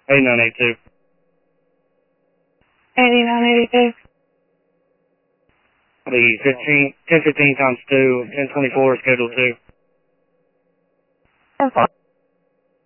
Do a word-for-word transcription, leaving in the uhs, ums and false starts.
eighty-nine eighty-two. eighty-nine eighty-two. The fifteen, ten fifteen times two, ten twenty-four, schedule two. ten four.